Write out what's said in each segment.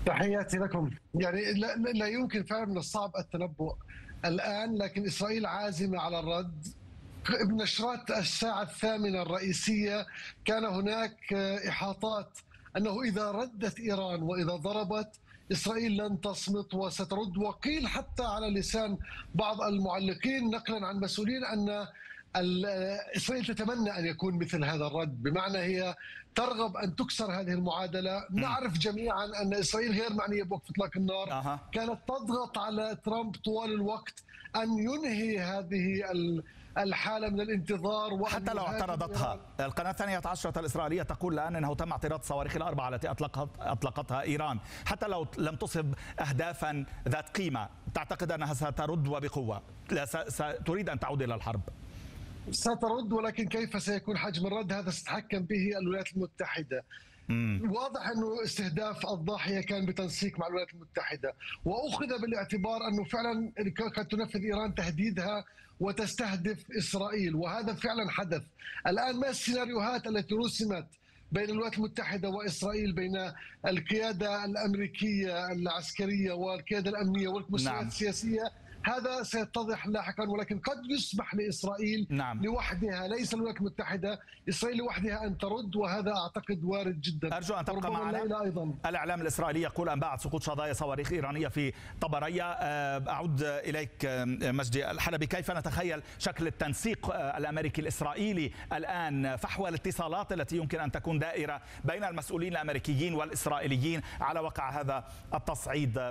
تحياتي لكم. يعني لا يمكن فعلا، من الصعب التنبؤ الآن، لكن إسرائيل عازمة على الرد. بنشرات الساعة الثامنة الرئيسية كان هناك إحاطات أنه إذا ردت إيران وإذا ضربت إسرائيل لن تصمت وسترد. وقيل حتى على لسان بعض المعلقين نقلا عن مسؤولين أن إسرائيل تتمنى أن يكون مثل هذا الرد، بمعنى هي ترغب أن تكسر هذه المعادلة. نعرف جميعا أن إسرائيل غير معنية بوقف إطلاق النار. كانت تضغط على ترامب طوال الوقت أن ينهي هذه الحالة من الانتظار، حتى لو اعترضتها. القناة 12 الإسرائيلية تقول الآن أنه تم اعتراض الصواريخ الأربعة التي أطلقتها إيران، حتى لو لم تصب أهدافا ذات قيمة. تعتقد أنها سترد وبقوة؟ تريد أن تعود إلى الحرب؟ سترد، ولكن كيف سيكون حجم الرد هذا ستتحكم به الولايات المتحدة. واضح أنه استهداف الضاحية كان بتنسيق مع الولايات المتحدة، وأخذ بالاعتبار أنه فعلا قد تنفذ إيران تهديدها وتستهدف إسرائيل، وهذا فعلا حدث. الآن ما السيناريوهات التي رسمت بين الولايات المتحدة وإسرائيل، بين القيادة الأمريكية العسكرية والقيادة الأمنية والمستويات السياسية، هذا سيتضح لاحقا. ولكن قد يسمح لإسرائيل لوحدها، ليس الولايات المتحدة، إسرائيل لوحدها أن ترد، وهذا أعتقد وارد جدا. أرجو أن تبقى معنا. الإعلام الإسرائيلي يقول أن بعد سقوط شظايا صواريخ إيرانية في طبرية. أعود إليك مجدي الحلبي، كيف نتخيل شكل التنسيق الأمريكي الإسرائيلي الآن، فحوى الاتصالات التي يمكن أن تكون دائرة بين المسؤولين الأمريكيين والإسرائيليين على وقع هذا التصعيد؟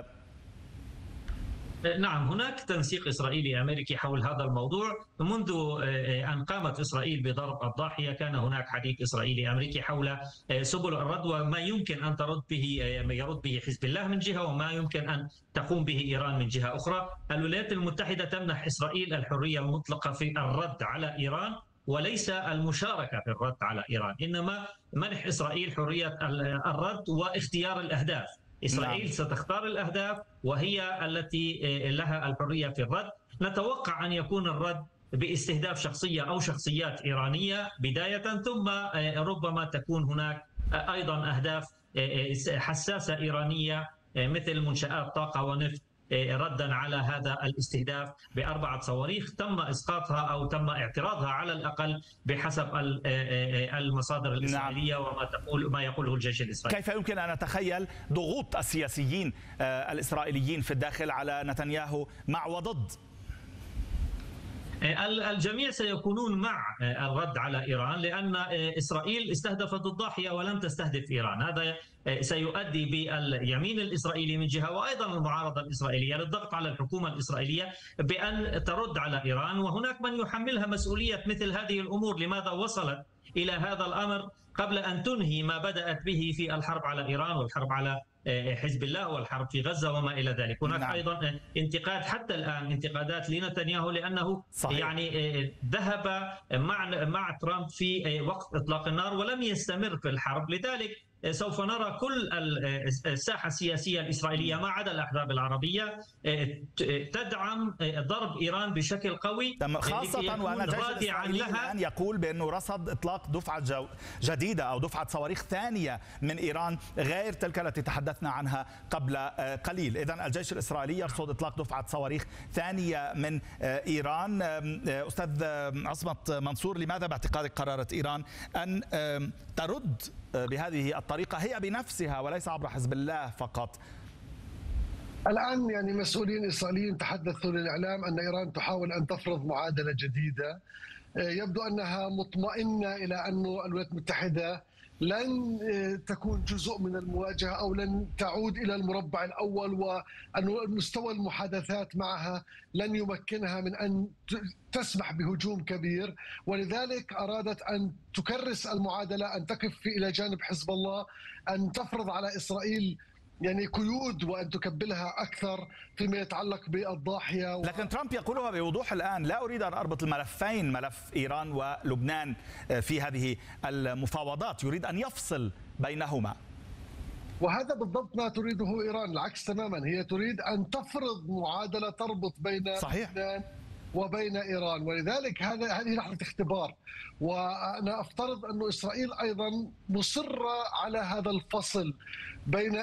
نعم، هناك تنسيق إسرائيلي أمريكي حول هذا الموضوع. منذ أن قامت إسرائيل بضرب الضاحية كان هناك حديث إسرائيلي أمريكي حول سبل الرد، وما يمكن أن يرد به حزب الله من جهة، وما يمكن أن تقوم به إيران من جهة أخرى. الولايات المتحدة تمنح إسرائيل الحرية المطلقة في الرد على إيران، وليس المشاركة في الرد على إيران، إنما منح إسرائيل حرية الرد واختيار الأهداف. إسرائيل ستختار الأهداف وهي التي لها الحرية في الرد. نتوقع أن يكون الرد باستهداف شخصية أو شخصيات إيرانية بداية، ثم ربما تكون هناك أيضا أهداف حساسة إيرانية مثل منشآت طاقة ونفط، ردا على هذا الاستهداف ب4 صواريخ تم إسقاطها أو تم اعتراضها على الأقل بحسب المصادر الإسرائيلية وما يقوله الجيش الإسرائيلي. كيف يمكن أن نتخيل ضغوط السياسيين الإسرائيليين في الداخل على نتنياهو مع وضد؟ الجميع سيكونون مع الرد على إيران، لأن إسرائيل استهدفت الضاحية ولم تستهدف إيران. هذا سيؤدي باليمين الإسرائيلي من جهة، وأيضا المعارضة الإسرائيلية للضغط على الحكومة الإسرائيلية بأن ترد على إيران. وهناك من يحملها مسؤولية مثل هذه الأمور. لماذا وصلت إلى هذا الأمر قبل أن تنهي ما بدأت به في الحرب على إيران والحرب على حزب الله والحرب في غزة وما إلى ذلك؟ هناك أيضا انتقاد حتى الآن، انتقادات لنتنياهو لأنه يعني ذهب مع ترامب في وقت إطلاق النار ولم يستمر في الحرب. لذلك سوف نرى كل الساحة السياسية الإسرائيلية ما عدا الأحزاب العربية تدعم ضرب إيران بشكل قوي، خاصة وأن الجيش الإسرائيلي الآن يقول بأنه رصد إطلاق دفعة جديدة أو دفعة صواريخ ثانية من إيران غير تلك التي تحدثنا عنها قبل قليل. إذن الجيش الإسرائيلي يرصد إطلاق دفعة صواريخ ثانية من إيران. أستاذ عصمت منصور، لماذا باعتقادك قررت إيران أن ترد بهذه الطريقة هي بنفسها وليس عبر حزب الله فقط؟ الآن يعني مسؤولين إسرائيليين تحدثوا للإعلام أن إيران تحاول أن تفرض معادلة جديدة. يبدو أنها مطمئنة إلى أن الولايات المتحدة لن تكون جزء من المواجهة أو لن تعود إلى المربع الأول، وأن مستوى المحادثات معها لن يمكنها من أن تسمح بهجوم كبير. ولذلك أرادت أن تكرس المعادلة، أن تقف إلى جانب حزب الله، أن تفرض على إسرائيل يعني قيود وأن تكبلها أكثر فيما يتعلق بالضاحية. لكن ترامب يقولها بوضوح الآن: لا أريد أن أربط الملفين، ملف إيران ولبنان في هذه المفاوضات، يريد أن يفصل بينهما. وهذا بالضبط ما تريده إيران، العكس تماما. هي تريد أن تفرض معادلة تربط بين لبنان وبين إيران، ولذلك هذه لحظة اختبار. وأنا أفترض أن إسرائيل أيضا مصرة على هذا الفصل بين